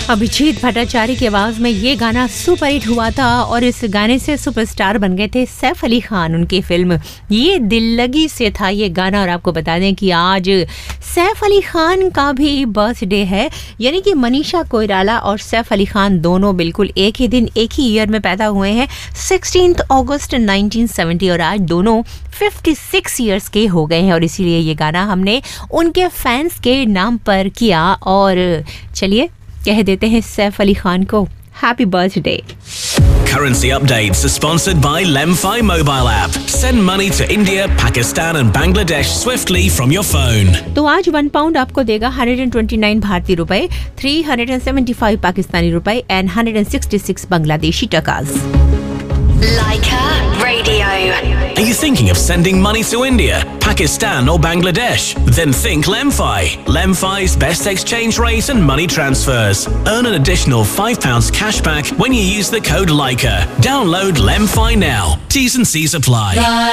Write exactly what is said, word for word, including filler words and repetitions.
अभिजीत भट्टाचार्य की आवाज में ये गाना सुपर हिट हुआ था और इस गाने से सुपरस्टार बन गए थे सैफ अली खान। उनकी फिल्म ये दिल लगी से था ये गाना। और आपको बता दें कि आज सैफ अली खान का भी बर्थडे है, यानी कि मनीषा कोइराला और सैफ अली खान दोनों बिल्कुल एक ही दिन एक ही ईयर में पैदा हुए हैं, सोलह अगस्त उन्नीस सौ सत्तर, और आज दोनों छप्पन इयर्स के हो गए हैं। और इसीलिए ये गाना हमने उनके फैंस के नाम पर किया। और चलिए कह देते हैं सैफ अली खान को happy birthday. Currency updates are sponsored by Lemfi mobile app. Send money to India, Pakistan and Bangladesh swiftly from your phone. तो आज वन पाउंड आपको देगा एक सौ उनतीस भारतीय रुपए, तीन सौ पचहत्तर पाकिस्तानी रुपए एंड एक सौ छियासठ Bangladeshi टकास। Leica Radio. Are you thinking of sending money to India, Pakistan or Bangladesh? Then think Lemfi. Lemfi's best exchange rate and money transfers. Earn an additional five pounds cash back when you use the code Leica. Download Lemfi now. T's and C's apply.